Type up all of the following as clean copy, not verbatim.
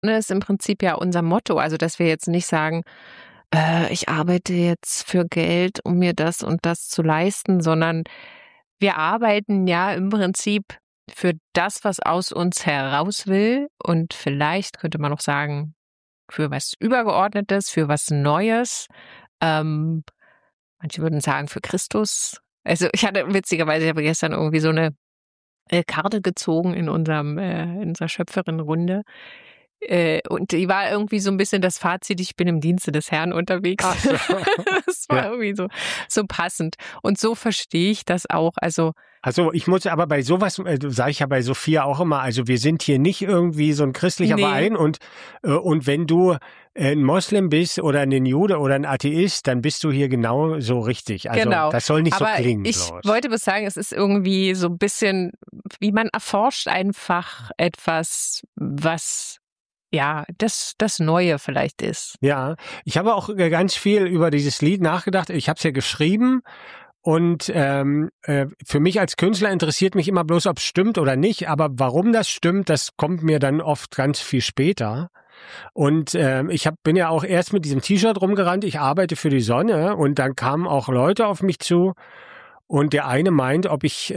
ist im Prinzip ja unser Motto. Also, dass wir jetzt nicht sagen, ich arbeite jetzt für Geld, um mir das und das zu leisten, sondern wir arbeiten ja im Prinzip für das, was aus uns heraus will. Und vielleicht könnte man auch sagen, für was Übergeordnetes, für was Neues. Manche würden sagen, für Christus. Also ich habe gestern irgendwie so eine Karte gezogen in unserer Schöpferin-Runde. Und die war irgendwie so ein bisschen das Fazit, ich bin im Dienste des Herrn unterwegs. Ach so. Das war irgendwie so passend. Und so verstehe ich das auch. Also ich muss aber bei sowas, sage ich ja bei Sophia auch immer, also wir sind hier nicht irgendwie so ein christlicher Verein und wenn du ein Moslem bist oder ein Jude oder ein Atheist, dann bist du hier genau so richtig. Also das soll nicht aber so klingen. Ich wollte bloß sagen, es ist irgendwie so ein bisschen, wie man erforscht einfach etwas, was das Neue vielleicht ist. Ja, ich habe auch ganz viel über dieses Lied nachgedacht. Ich habe es ja geschrieben und für mich als Künstler interessiert mich immer bloß, ob es stimmt oder nicht. Aber warum das stimmt, das kommt mir dann oft ganz viel später. Und bin ja auch erst mit diesem T-Shirt rumgerannt. Ich arbeite für die Sonne und dann kamen auch Leute auf mich zu. Und der eine meint, ob ich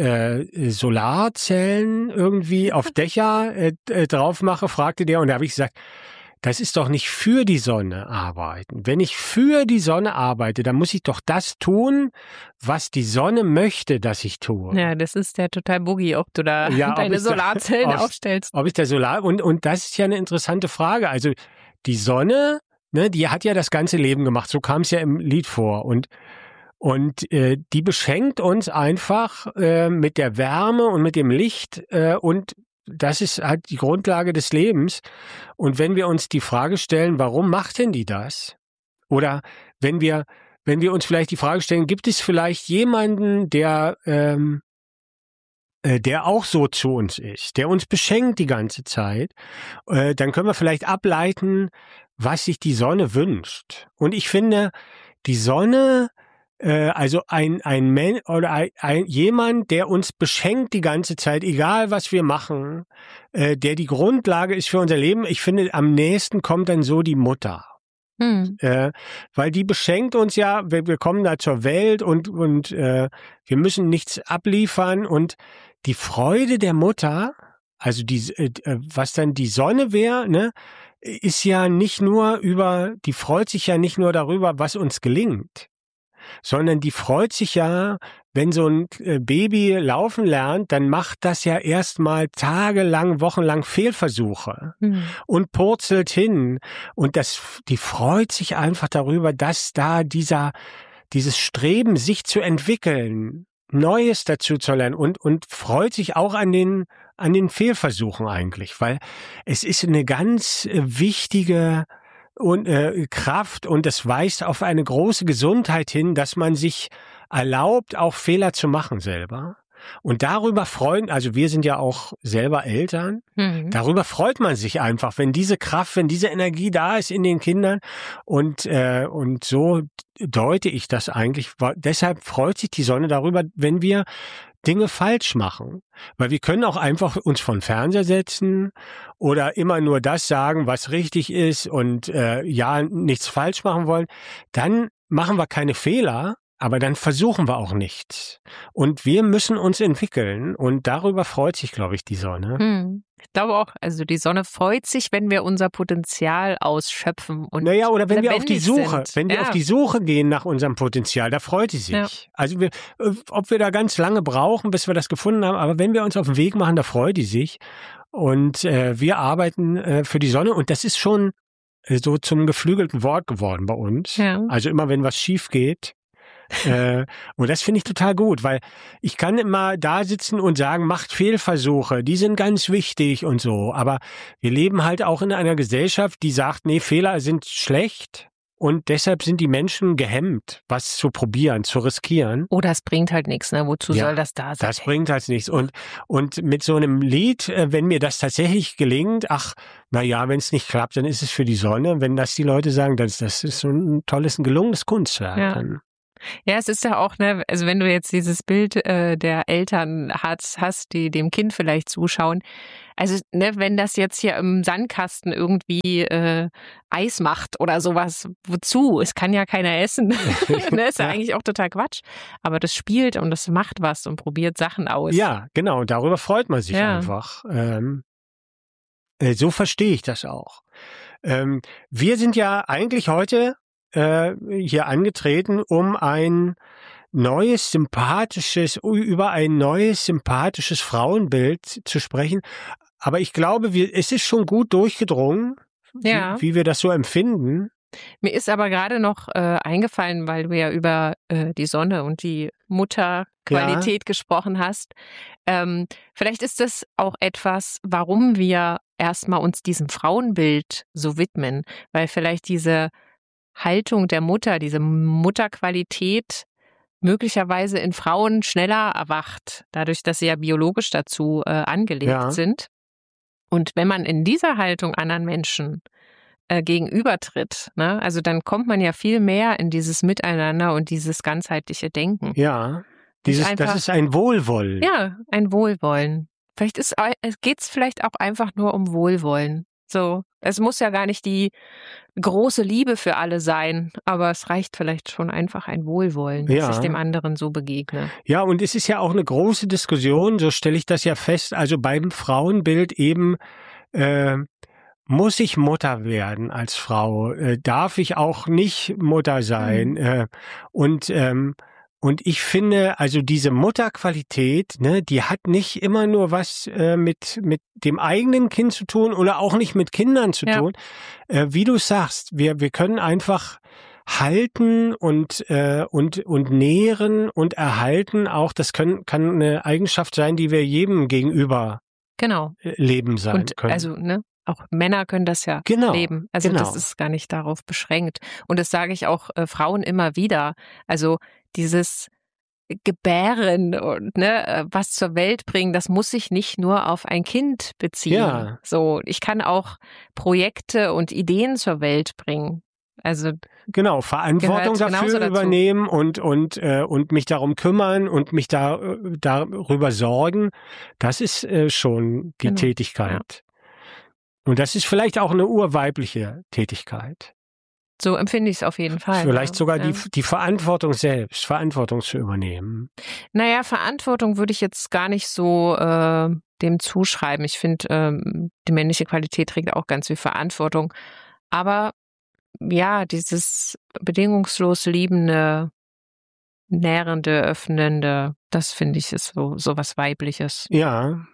Solarzellen irgendwie auf Dächer drauf mache, fragte der. Und da habe ich gesagt, das ist doch nicht für die Sonne arbeiten. Wenn ich für die Sonne arbeite, dann muss ich doch das tun, was die Sonne möchte, dass ich tue. Ja, das ist ja total boogie, ob du da deine Solarzellen aufstellst. Ob ich da und das ist ja eine interessante Frage. Also die Sonne, ne, die hat ja das ganze Leben gemacht. So kam es ja im Lied vor. Und die beschenkt uns einfach mit der Wärme und mit dem Licht und das ist halt die Grundlage des Lebens. Und wenn wir uns die Frage stellen, warum macht denn die das? Oder wenn wir uns vielleicht die Frage stellen, gibt es vielleicht jemanden, der auch so zu uns ist, der uns beschenkt die ganze Zeit, dann können wir vielleicht ableiten, was sich die Sonne wünscht. Und ich finde, die Sonne, also ein Mensch oder jemand, der uns beschenkt die ganze Zeit, egal was wir machen, der die Grundlage ist für unser Leben. Ich finde, am nächsten kommt dann so die Mutter. Weil die beschenkt uns ja, wir kommen da zur Welt und wir müssen nichts abliefern und die Freude der Mutter, also was dann die Sonne wäre, ne, ist ja nicht nur die freut sich ja nicht nur darüber, was uns gelingt, sondern die freut sich ja, wenn so ein Baby laufen lernt, dann macht das ja erstmal tagelang, wochenlang Fehlversuche und purzelt hin. Und die freut sich einfach darüber, dass da dieses Streben, sich zu entwickeln, Neues dazu zu lernen und freut sich auch an den Fehlversuchen eigentlich, weil es ist eine ganz wichtige Kraft und es weist auf eine große Gesundheit hin, dass man sich erlaubt, auch Fehler zu machen selber. Und darüber also wir sind ja auch selber Eltern, darüber freut man sich einfach, wenn diese Kraft, wenn diese Energie da ist in den Kindern und so deute ich das eigentlich. Deshalb freut sich die Sonne darüber, wenn wir Dinge falsch machen. Weil wir können auch einfach uns vor den Fernseher setzen oder immer nur das sagen, was richtig ist und nichts falsch machen wollen. Dann machen wir keine Fehler, aber dann versuchen wir auch nichts. Und wir müssen uns entwickeln und darüber freut sich, glaube ich, die Sonne. Ich glaube auch, also die Sonne freut sich, wenn wir unser Potenzial ausschöpfen und oder wenn wir auf die Suche sind. Gehen nach unserem Potenzial, da freut sie sich. Ja. Also ob wir da ganz lange brauchen, bis wir das gefunden haben, aber wenn wir uns auf den Weg machen, da freut die sich. Und wir arbeiten für die Sonne und das ist schon so zum geflügelten Wort geworden bei uns. Ja. Also immer, wenn was schief geht, und das finde ich total gut, weil ich kann immer da sitzen und sagen, macht Fehlversuche, die sind ganz wichtig und so, aber wir leben halt auch in einer Gesellschaft, die sagt, nee, Fehler sind schlecht und deshalb sind die Menschen gehemmt, was zu probieren, zu riskieren. Oder es bringt halt nichts, ne? Wozu soll das da sein? Das bringt halt nichts und mit so einem Lied, wenn mir das tatsächlich gelingt, wenn es nicht klappt, dann ist es für die Sonne, wenn das die Leute sagen, das ist so ein gelungenes Kunstwerk. Ja. Dann. Ja, es ist ja auch, ne, also wenn du jetzt dieses Bild der Eltern hast, die dem Kind vielleicht zuschauen, also ne, wenn das jetzt hier im Sandkasten irgendwie Eis macht oder sowas, wozu? Es kann ja keiner essen. Ne, ist ja eigentlich auch total Quatsch. Aber das spielt und das macht was und probiert Sachen aus. Ja, genau, darüber freut man sich einfach. So verstehe ich das auch. Wir sind ja eigentlich heute hier angetreten, um über ein neues, sympathisches Frauenbild zu sprechen. Aber ich glaube, es ist schon gut durchgedrungen, wie wir das so empfinden. Mir ist aber gerade noch eingefallen, weil du ja über die Sonne und die Mutterqualität gesprochen hast. Vielleicht ist das auch etwas, warum wir erstmal uns diesem Frauenbild so widmen, weil vielleicht diese Haltung der Mutter, diese Mutterqualität möglicherweise in Frauen schneller erwacht, dadurch, dass sie ja biologisch dazu angelegt sind. Und wenn man in dieser Haltung anderen Menschen gegenübertritt, ne, also dann kommt man ja viel mehr in dieses Miteinander und dieses ganzheitliche Denken. Ja, das ist ein Wohlwollen. Ja, ein Wohlwollen. Vielleicht geht's vielleicht auch einfach nur um Wohlwollen. So, es muss ja gar nicht die große Liebe für alle sein, aber es reicht vielleicht schon einfach ein Wohlwollen, dass ich dem anderen so begegne. Ja, und es ist ja auch eine große Diskussion, so stelle ich das ja fest, also beim Frauenbild eben, muss ich Mutter werden als Frau? Darf ich auch nicht Mutter sein? Und ich finde, also diese Mutterqualität, ne, die hat nicht immer nur was mit dem eigenen Kind zu tun oder auch nicht mit Kindern zu tun. Wie du sagst, wir können einfach halten und nähren und erhalten. Auch das kann eine Eigenschaft sein, die wir jedem gegenüber leben sein können. Also, ne? Auch Männer können das ja leben. Also das ist gar nicht darauf beschränkt. Und das sage ich auch Frauen immer wieder. Also dieses Gebären und ne, was zur Welt bringen, das muss sich nicht nur auf ein Kind beziehen. Ja. So, ich kann auch Projekte und Ideen zur Welt bringen. Also Verantwortung dafür übernehmen und mich darum kümmern und mich darüber sorgen. Das ist schon die Tätigkeit. Ja. Und das ist vielleicht auch eine urweibliche Tätigkeit. So empfinde ich es auf jeden Fall. Vielleicht sogar die Verantwortung selbst, Verantwortung zu übernehmen. Naja, Verantwortung würde ich jetzt gar nicht so dem zuschreiben. Ich finde, die männliche Qualität trägt auch ganz viel Verantwortung. Aber ja, dieses bedingungslos liebende, nährende, öffnende, das finde ich ist so was Weibliches. Ja.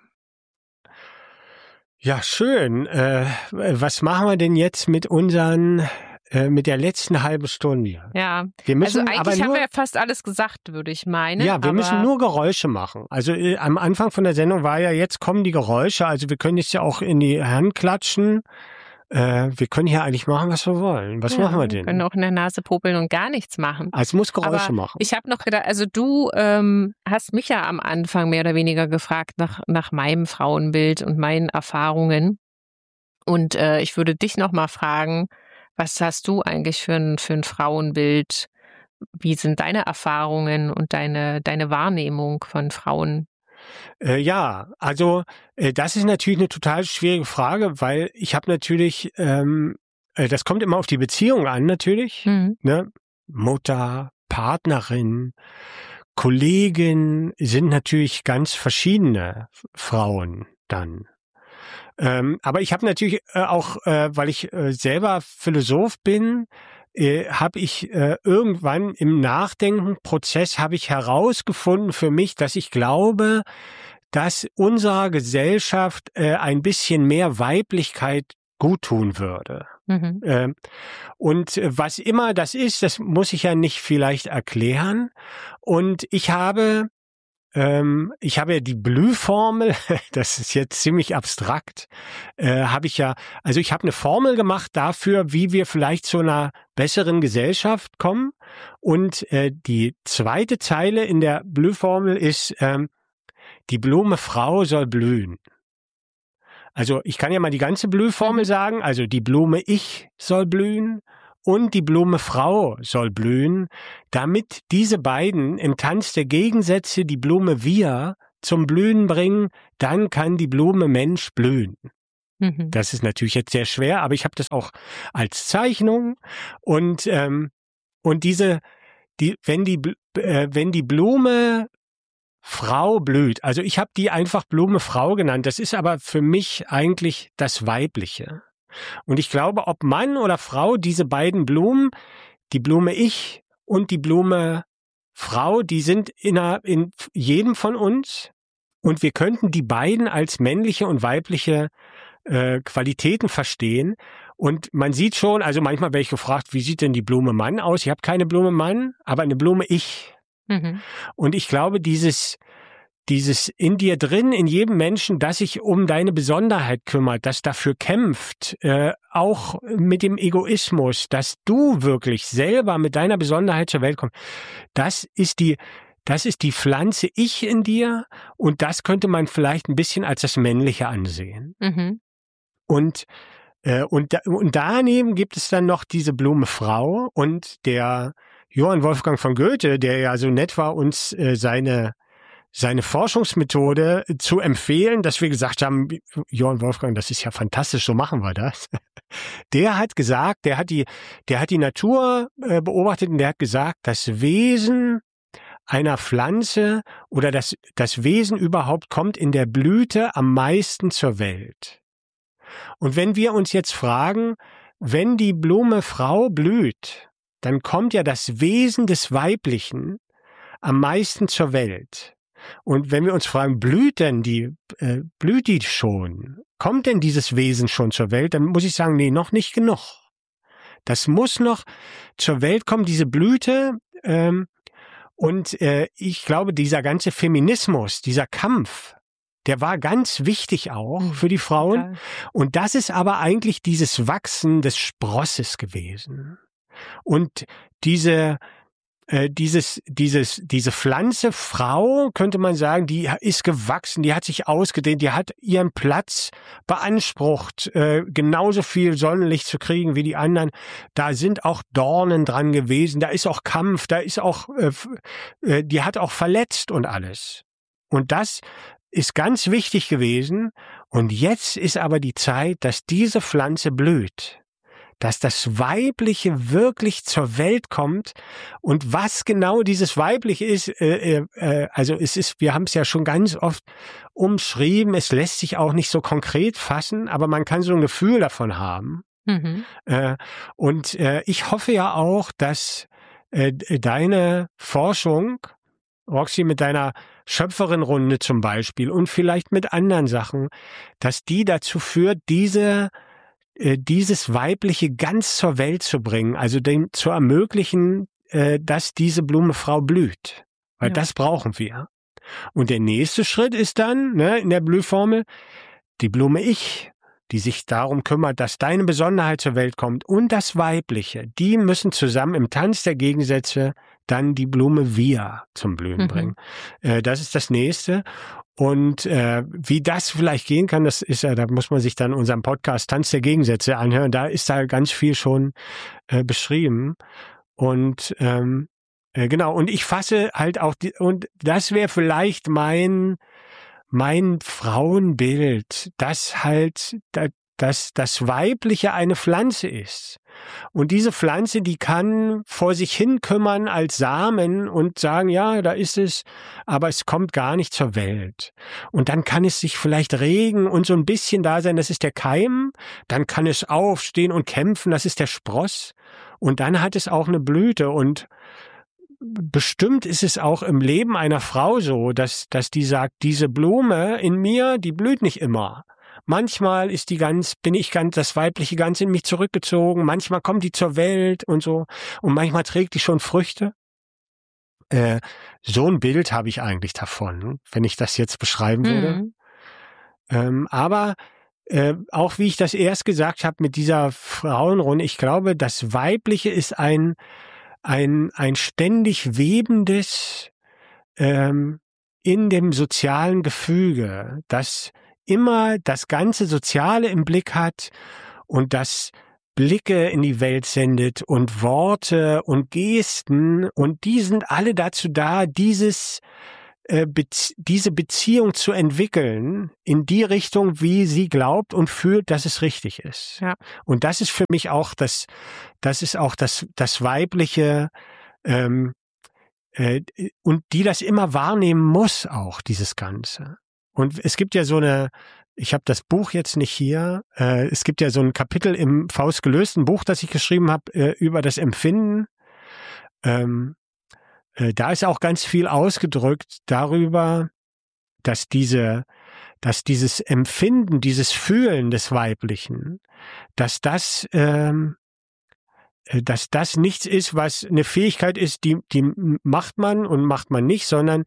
Ja, schön. Was machen wir denn jetzt mit mit der letzten halben Stunde? Ja, also eigentlich haben wir ja fast alles gesagt, würde ich meinen. Ja, wir müssen nur Geräusche machen. Also am Anfang von der Sendung war ja, jetzt kommen die Geräusche. Also wir können jetzt ja auch in die Hand klatschen. Wir können hier eigentlich machen, was wir wollen. Was machen wir denn? Wir können auch in der Nase popeln und gar nichts machen. Also es muss Geräusche machen. Ich habe noch gedacht, also du hast mich ja am Anfang mehr oder weniger gefragt nach meinem Frauenbild und meinen Erfahrungen. Und ich würde dich noch mal fragen, was hast du eigentlich für ein Frauenbild? Wie sind deine Erfahrungen und deine Wahrnehmung von Frauen? Ja, also das ist natürlich eine total schwierige Frage, weil ich habe natürlich, das kommt immer auf die Beziehung an natürlich, ne? Mutter, Partnerin, Kollegin sind natürlich ganz verschiedene Frauen dann. Aber ich habe natürlich auch, weil ich selber Philosoph bin, habe ich irgendwann im Nachdenkenprozess habe ich herausgefunden für mich, dass ich glaube, dass unserer Gesellschaft ein bisschen mehr Weiblichkeit guttun würde. Und was immer das ist, das muss ich ja nicht vielleicht erklären. Und ich habe ja die Blü-Formel, das ist jetzt ziemlich abstrakt, ich habe eine Formel gemacht dafür, wie wir vielleicht zu einer besseren Gesellschaft kommen. Und die zweite Zeile in der Blü-Formel ist, die Blume Frau soll blühen. Also ich kann ja mal die ganze Blü-Formel sagen, also die Blume Ich soll blühen und die Blume Frau soll blühen, damit diese beiden im Tanz der Gegensätze die Blume Wir zum Blühen bringen, dann kann die Blume Mensch blühen. Das ist natürlich jetzt sehr schwer, aber ich habe das auch als Zeichnung und wenn die Blume Frau blüht, also ich habe die einfach Blume Frau genannt, das ist aber für mich eigentlich das Weibliche. Und ich glaube, ob Mann oder Frau, diese beiden Blumen, die Blume Ich und die Blume Frau, die sind in jedem von uns und wir könnten die beiden als männliche und weibliche Qualitäten verstehen. Und man sieht schon, also manchmal werde ich gefragt, wie sieht denn die Blume Mann aus? Ich habe keine Blume Mann, aber eine Blume Ich. Und ich glaube, dieses in dir drin, in jedem Menschen, das sich um deine Besonderheit kümmert, das dafür kämpft, auch mit dem Egoismus, dass du wirklich selber mit deiner Besonderheit zur Welt kommst, das ist die Pflanze Ich in dir und das könnte man vielleicht ein bisschen als das Männliche ansehen. Und daneben gibt es dann noch diese Blume Frau und der Johann Wolfgang von Goethe, der ja so nett war, uns seine Forschungsmethode zu empfehlen, dass wir gesagt haben, Johann Wolfgang, das ist ja fantastisch, so machen wir das. Der hat gesagt, der hat die Natur beobachtet und der hat gesagt, das Wesen einer Pflanze oder das Wesen überhaupt kommt in der Blüte am meisten zur Welt. Und wenn wir uns jetzt fragen, wenn die Blume Frau blüht, dann kommt ja das Wesen des Weiblichen am meisten zur Welt. Und wenn wir uns fragen, blüht die schon? Kommt denn dieses Wesen schon zur Welt? Dann muss ich sagen, nee, noch nicht genug. Das muss noch zur Welt kommen, diese Blüte. Und ich glaube, dieser ganze Feminismus, dieser Kampf, der war ganz wichtig auch für die Frauen. Okay. Und das ist aber eigentlich dieses Wachsen des Sprosses gewesen. Und diese Pflanze Frau, könnte man sagen, die ist gewachsen, die hat sich ausgedehnt, die hat ihren Platz beansprucht, genauso viel Sonnenlicht zu kriegen wie die anderen. Da sind auch Dornen dran gewesen, da ist auch Kampf, da ist auch, die hat auch verletzt und alles. Und das ist ganz wichtig gewesen. Und jetzt ist aber die Zeit, dass diese Pflanze blüht. Dass das Weibliche wirklich zur Welt kommt und was genau dieses Weibliche ist, also wir haben es ja schon ganz oft umschrieben, es lässt sich auch nicht so konkret fassen, aber man kann so ein Gefühl davon haben. Und ich hoffe ja auch, dass deine Forschung, Roxy, mit deiner Schöpferin-Runde zum Beispiel und vielleicht mit anderen Sachen, dass die dazu führt, dieses Weibliche ganz zur Welt zu bringen, also dem zu ermöglichen, dass diese Blume Frau blüht. Weil das brauchen wir. Und der nächste Schritt ist dann, in der Blühformel, die Blume Ich, die sich darum kümmert, dass deine Besonderheit zur Welt kommt und das Weibliche, die müssen zusammen im Tanz der Gegensätze dann die Blume Wir zum Blühen bringen. Das ist das Nächste. Und wie das vielleicht gehen kann, das ist ja, da muss man sich dann unseren Podcast Tanz der Gegensätze anhören. Da ist da ganz viel schon beschrieben. Und genau, und ich fasse halt auch, und das wäre vielleicht mein Frauenbild, dass halt das Weibliche eine Pflanze ist. Und diese Pflanze, die kann vor sich hin kümmern als Samen und sagen, ja, da ist es, aber es kommt gar nicht zur Welt. Und dann kann es sich vielleicht regen und so ein bisschen da sein, das ist der Keim. Dann kann es aufstehen und kämpfen, das ist der Spross. Und dann hat es auch eine Blüte. Und bestimmt ist es auch im Leben einer Frau so, dass die sagt, diese Blume in mir, die blüht nicht immer. Manchmal bin ich das Weibliche ganz in mich zurückgezogen, manchmal kommt die zur Welt und so und manchmal trägt die schon Früchte. So ein Bild habe ich eigentlich davon, wenn ich das jetzt beschreiben würde. Aber auch wie ich das erst gesagt habe mit dieser Frauenrunde, ich glaube, das Weibliche ist ein ständig webendes in dem sozialen Gefüge, das immer das ganze Soziale im Blick hat und das Blicke in die Welt sendet und Worte und Gesten, und die sind alle dazu da, diese Beziehung zu entwickeln in die Richtung, wie sie glaubt und fühlt, dass es richtig ist. Ja. Und das ist für mich auch das Weibliche, und die das immer wahrnehmen muss, auch dieses Ganze. Und es gibt ja ich habe das Buch jetzt nicht hier, es gibt ja so ein Kapitel im Faust gelöst, ein Buch, das ich geschrieben habe, über das Empfinden. Da ist auch ganz viel ausgedrückt darüber, dass dieses Empfinden, dieses Fühlen des Weiblichen, dass das nichts ist, was eine Fähigkeit ist, die macht man und macht man nicht, sondern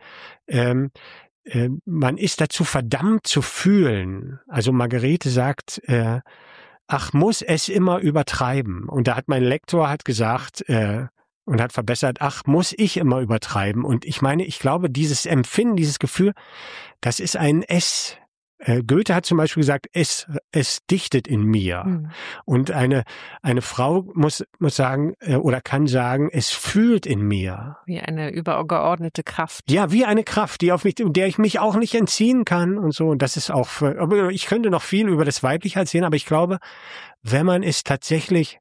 man ist dazu verdammt zu fühlen. Also Margarete sagt, muss es immer übertreiben. Und da hat mein Lektor gesagt und hat verbessert, muss ich immer übertreiben. Und ich meine, ich glaube, dieses Empfinden, dieses Gefühl, das ist ein S. Goethe hat zum Beispiel gesagt, es dichtet in mir. Mhm. Und eine Frau muss sagen oder kann sagen, es fühlt in mir. Wie eine übergeordnete Kraft. Ja, wie eine Kraft, der ich mich auch nicht entziehen kann und so. Und das ist auch, ich könnte noch viel über das Weibliche erzählen, aber ich glaube, wenn man es tatsächlich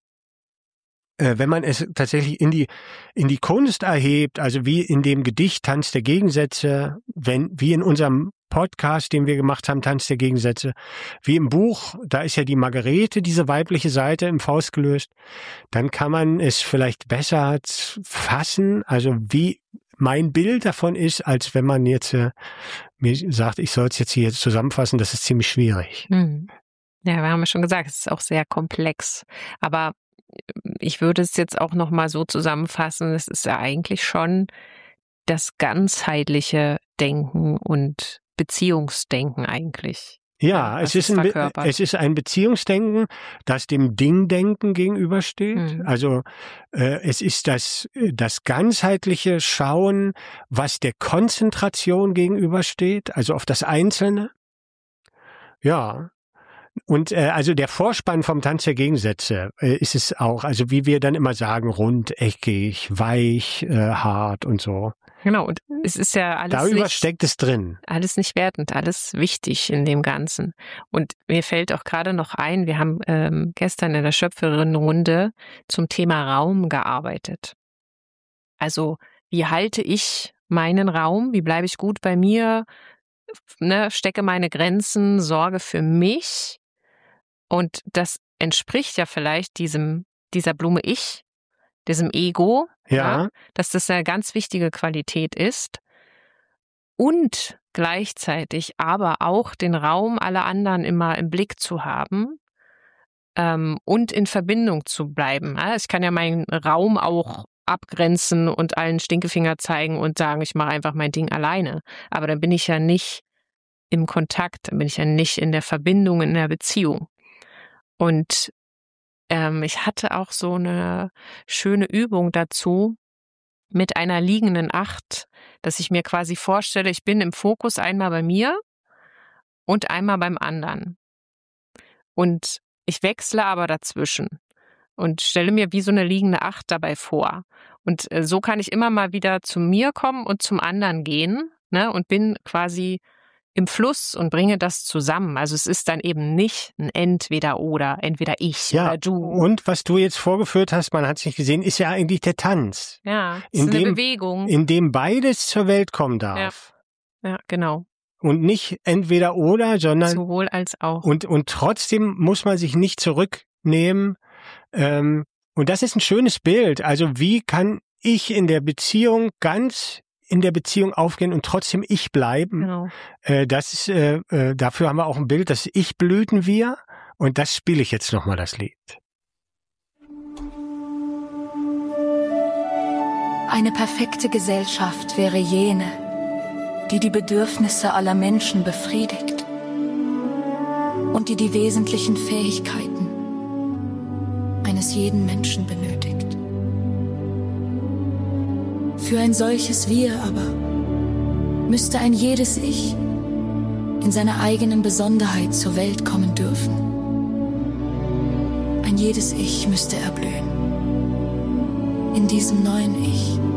in die Kunst erhebt, also wie in dem Gedicht Tanz der Gegensätze, wie in unserem Podcast, den wir gemacht haben, Tanz der Gegensätze, wie im Buch, da ist ja die Margarete, diese weibliche Seite im Faust gelöst, dann kann man es vielleicht besser fassen, also wie mein Bild davon ist, als wenn man jetzt mir sagt, ich soll es jetzt hier zusammenfassen, das ist ziemlich schwierig. Ja, wir haben ja schon gesagt, es ist auch sehr komplex, aber ich würde es jetzt auch nochmal so zusammenfassen, es ist ja eigentlich schon das ganzheitliche Denken und Beziehungsdenken eigentlich. Ja, es ist ein Beziehungsdenken, das dem Dingdenken gegenübersteht. Mhm. Also es ist das ganzheitliche Schauen, was der Konzentration gegenübersteht, also auf das Einzelne. Ja. Und also der Vorspann vom Tanz der Gegensätze ist es auch, also wie wir dann immer sagen, rund, eckig, weich, hart und so. Genau, und es ist ja alles darüber steckt es drin. Alles nicht wertend, alles wichtig in dem Ganzen. Und mir fällt auch gerade noch ein, wir haben gestern in der Schöpferinnenrunde zum Thema Raum gearbeitet. Also wie halte ich meinen Raum, wie bleibe ich gut bei mir, stecke meine Grenzen, sorge für mich. Und das entspricht ja vielleicht dieser Blume Ich, diesem Ego, ja, dass das eine ganz wichtige Qualität ist. Und gleichzeitig aber auch den Raum aller anderen immer im Blick zu haben und in Verbindung zu bleiben. Ich kann ja meinen Raum auch abgrenzen und allen Stinkefinger zeigen und sagen, ich mache einfach mein Ding alleine. Aber dann bin ich ja nicht im Kontakt, dann bin ich ja nicht in der Verbindung, in der Beziehung. Und ich hatte auch so eine schöne Übung dazu mit einer liegenden 8, dass ich mir quasi vorstelle, ich bin im Fokus einmal bei mir und einmal beim anderen. Und ich wechsle aber dazwischen und stelle mir wie so eine liegende 8 dabei vor. Und so kann ich immer mal wieder zu mir kommen und zum anderen gehen, und bin quasi im Fluss und bringe das zusammen. Also es ist dann eben nicht ein Entweder-Oder, entweder ich oder du. Und was du jetzt vorgeführt hast, man hat es nicht gesehen, ist ja eigentlich der Tanz. Ja, es ist eine Bewegung. In dem beides zur Welt kommen darf. Ja, genau. Und nicht Entweder-Oder, sondern sowohl als auch. Und trotzdem muss man sich nicht zurücknehmen. Und das ist ein schönes Bild. Also wie kann ich in der Beziehung aufgehen und trotzdem ich bleiben. Genau. Dafür haben wir auch ein Bild, das Ich blüten wir, und das spiele ich jetzt nochmal, das Lied. Eine perfekte Gesellschaft wäre jene, die die Bedürfnisse aller Menschen befriedigt und die wesentlichen Fähigkeiten eines jeden Menschen benötigt. Für ein solches Wir aber müsste ein jedes Ich in seiner eigenen Besonderheit zur Welt kommen dürfen. Ein jedes Ich müsste erblühen. In diesem neuen Ich.